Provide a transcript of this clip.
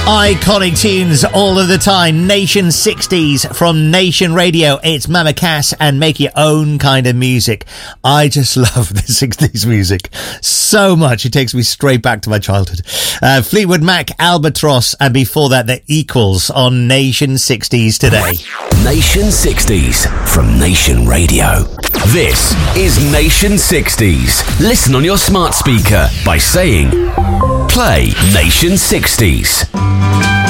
Iconic tunes all of the time. Nation 60s from Nation Radio. It's Mama Cass and Make Your Own Kind of Music. I just love the 60s music so much. It takes me straight back to my childhood. Fleetwood Mac, Albatross, and before that, The Equals on Nation 60s today. Nation 60s from Nation Radio. This is Nation 60s. Listen on your smart speaker by saying, play Nation 60s.